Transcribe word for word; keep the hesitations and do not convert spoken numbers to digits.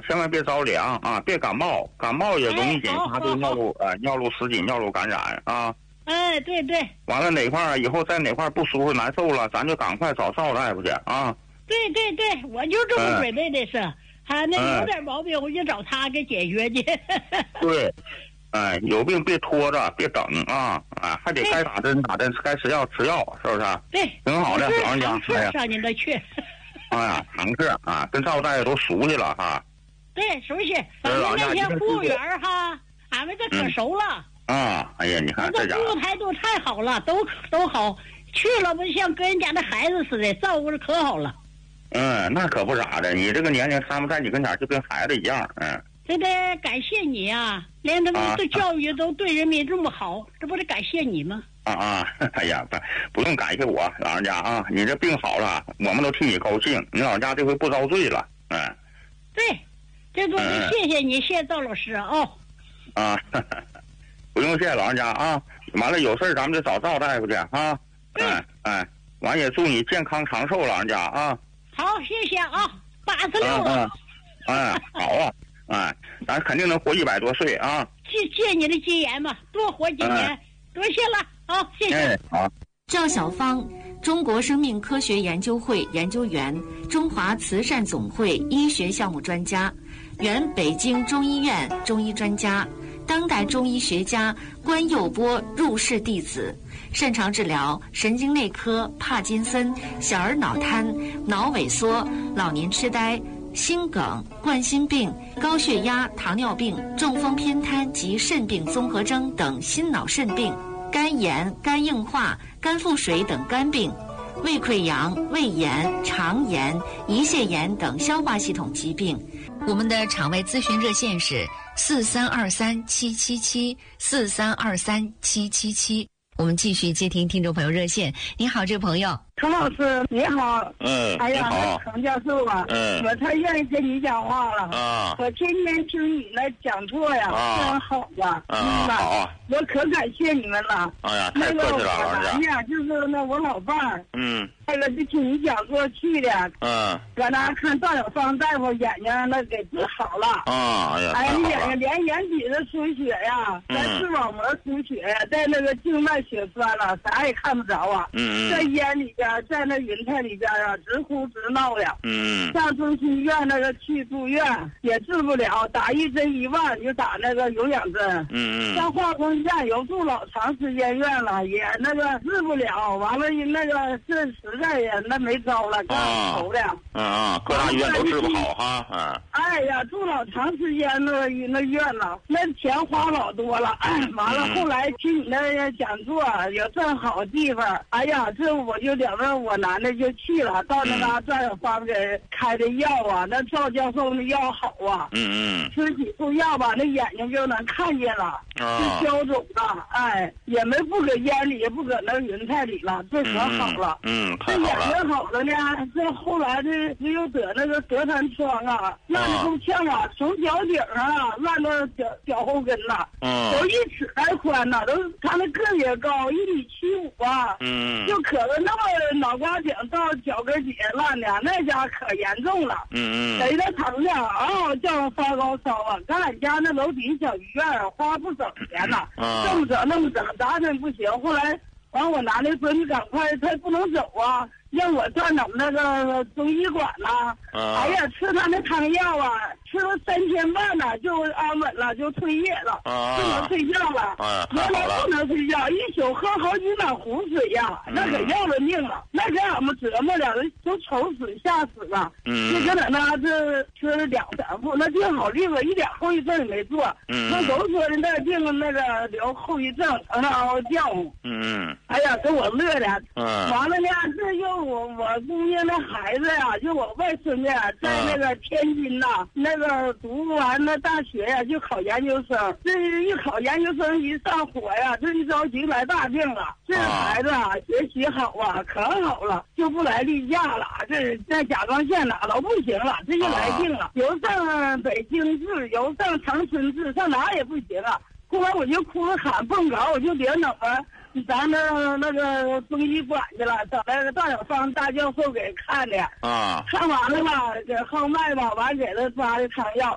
千万别着凉啊，别感冒，感冒也容易引发这尿路呃尿路失禁、尿路感染啊。 哎，对对。 完了哪块儿以后在哪块儿不舒服难受了，咱就赶快找邵大夫去啊。 对对对，我就这么准备的是，还、嗯、那有点毛病、嗯、我就找他给解决去。 对。哎，有病别拖着，别等啊！啊，还得该打针打针，该吃药吃药，是不是？ 对， 挺好的，老人家。 哎呀，上您这去。 哎呀，常客啊，跟赵大爷都熟悉了哈。 对，熟悉。咱们那些服务员哈，俺们这可熟了。 嗯、啊，哎呀，你看这家伙，服务态度太好了，都都好，去了不像跟人家的孩子似的，照顾着可好了。 嗯，那可不咋的，你这个年龄，他们在你跟前就跟孩子一样，嗯。 这得感谢你啊！连他们对教育都对人民这么好，啊、这不得感谢你吗？ 啊啊！哎呀，不不用感谢我，老人家啊，你这病好了，我们都替你高兴。你老人家这回不遭罪了，嗯。 对，这都是谢谢你，嗯、谢谢赵老师哦。 啊，呵呵不用谢老人家啊！完了有事咱们就找赵大夫去啊。哎哎，完也祝你健康长寿，老人家啊。 好，谢谢啊，八十六了。 哎，好啊。哎，咱肯定能活一百多岁啊！ 借借你的金言吧，多活几年，哎、多谢了，好，谢谢。 哎、好。 赵小芳，中国生命科学研究会研究员，中华慈善总会医学项目专家，原北京中医院中医专家，当代中医学家关佑波入室弟子，擅长治疗神经内科、帕金森、小儿脑瘫、脑萎缩、老年痴呆、心梗、冠心病、高血压、糖尿病、中风偏瘫及肾病综合征等心脑肾病、肝炎、肝硬化、肝腹水等肝病、胃溃疡、胃炎、肠炎、胰腺炎等消化系统疾病。我们的场外咨询热线是四三二三七七七四三二三七七七。我们继续接听听众朋友热线。你好，这位朋友。 陈老师你好。 嗯， 哎呀，那陈教授啊， 嗯， 我太愿意跟你讲话了啊！ 我天天听你那讲座呀， 啊、 真好呀， 啊，好啊！ 我可感谢你们了。 哎呀，太客气了，老人家。就是那我老伴儿， 嗯， 那个就听你讲座去的， 嗯， 搁那看赵小芳大夫眼睛那给治好了。 啊，哎呀， 哎，你眼睛连眼底的出血呀，在视网膜出血呀，在那个静脉血栓了，啥也看不着啊。 嗯， 在烟里边，在那云彩里边啊，直哭直闹呀。 嗯， 上中心医院那个去住院也治不了，打一针一万就打那个有氧针。 嗯， 上化工站有住老长时间院了，也那个治不了。完了那个这实在也那没招了，刚头的。 嗯嗯，各大医院都治不好哈。嗯。 哎呀，住老长时间那那院了，那钱花老多了。完了后来听你那讲座有这好地方，哎呀，这我就领着我男的就去了，到那嘎赵小芳给开的药啊，那赵教授那药好啊。 嗯嗯。 吃几副药吧，那眼睛就能看见了，就消肿了。哎，也没不搁烟里，也不搁那云彩里了，这可好了。 嗯， 这眼睛好了呢，这后来这又得那个舌苔疮啊，烂的够呛啊，从脚顶上啊烂到脚脚后跟了， 嗯， 有一尺来宽呐，都他那个也高，一米七五啊， 嗯， 就可着那么脑瓜顶到脚跟底下烂的，那家可严重了， 嗯嗯， 贼的疼的啊，叫我发高烧啊，咱俺家那楼底小医院花不少钱呐，这么整那么整，咋整不行？后来完我男的说你赶快，他不能走啊。让我上咱们那个中医馆呐、啊，哎呀，吃他那汤药啊，吃了三天半呢，就安稳了，就退液了， 啊、 就能睡觉了。 啊、 原来不能睡觉，一宿喝好几碗湖水呀，嗯、那可要了命了，那给俺们折磨了，都愁死吓死了。 嗯， 就搁在那这吃了两三副，那病好利索，一点后遗症也没做。 嗯， 那都说的那病那个留后遗症，成了嗷叫。 嗯， 哎呀，给我乐的。 嗯， 完了呢，这又。我我姑娘那孩子呀，就我外孙子在那个天津呐、啊，那个读完那大学呀，就考研究生。这一考研究生一上火呀，这一着急来大病了。这孩子啊，学习好啊，可好了，就不来例假了。这在甲状腺哪都不行了，这就来劲了。由上北京治，由上长春治，上哪也不行啊。后来我就哭着喊蹦高，我就别整了。咱那那个中医馆去了，找那个赵小芳大教授给看的啊，看完了吧，给号脉吧，完给他抓的汤药，